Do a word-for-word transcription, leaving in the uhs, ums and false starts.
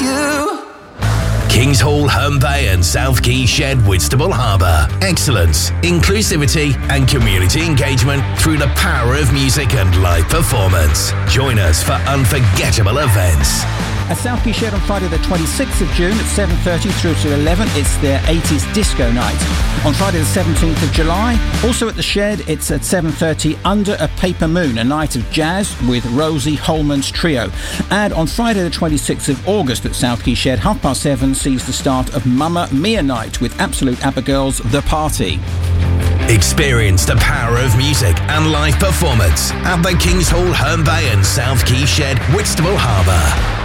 you. Kings Hall, Herne Bay and South Quay Shed, Whitstable Harbour. Excellence, inclusivity and community engagement through the power of music and live performance. Join us for unforgettable events. At South Quay Shed on Friday the twenty-sixth of June at seven thirty through to eleven, it's their eighties disco night. On Friday the seventeenth of July, also at the Shed, it's at seven thirty Under a Paper Moon, a night of jazz with Rosie Holman's trio. And on Friday the twenty-sixth of August at South Quay Shed, half past seven sees the start of Mamma Mia night with Absolute ABBA Girls The Party. Experience the power of music and live performance at the Kings Hall, Herne Bay and South Quay Shed, Whitstable Harbour.